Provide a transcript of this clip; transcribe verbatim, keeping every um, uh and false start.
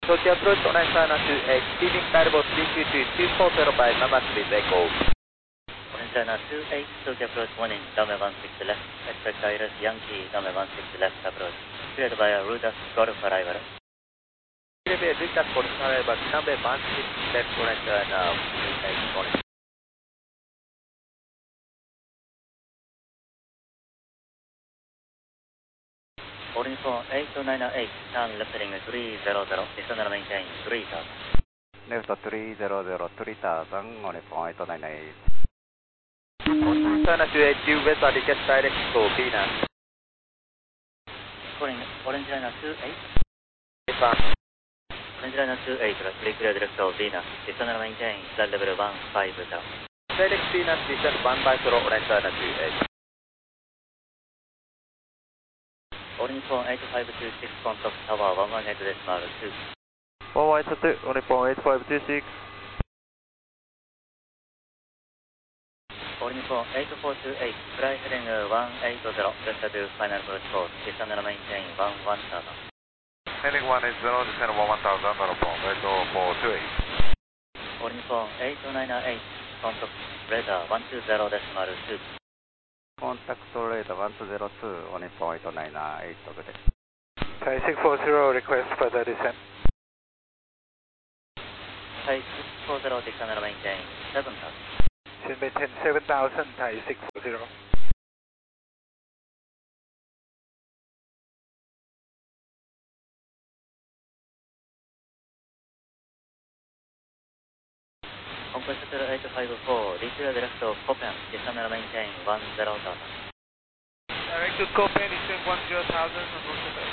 Tokyo approach one nine seven two eight, speeding variable three two two two four zero five, number three, echo. one nine seven two eight, Tokyo approach one in, runway one six left, expect Iris Yankee, runway one six left approach, cleared by a Rudolph Golf arrival. Cleared by a Rudolph Golf arrival, runway one six left, one nine seven two eight, one. Boarding phone eight nine eight, turn left heading three zero zero, descend and maintain three thousand. Left three zero zero, three thousand, on point eight nine eight. one nine seven two eight, due west or request direct to Venus. Calling Orange Liner two eight. Confirm. Orange Liner two eight, clear direct to Venus, descend and maintain flight level one five zero. Direct Venus, descend one five zero, Orange Liner two eight. Orange phone eight five two six, contact tower one one eight decimal two. one one eight two, only point eight five two six. Orange phone eight four two eight, fly heading one eight zero, vector to final approach course, descend and maintain one one thousand. Heading one eight zero, descend one one thousand, phone eight four two eight. Orange phone eight nine eight, contact radar one two zero decimal two. Contact radar one two zero two, on point eight nine eight of this. Thai six four zero, request further descent. Thai six four zero, descend and maintain seven thousand. Maintain seven thousand, Thai six four zero. Compressor eight five four, declare direct to Copen, descend and maintain one zero thousand. Direct to Copen, descend one zero thousand,